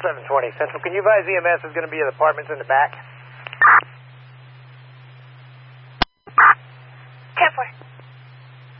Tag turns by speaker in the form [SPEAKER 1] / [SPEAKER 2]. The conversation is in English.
[SPEAKER 1] 720 Central. Can you advise EMS is going to be at apartments in the back?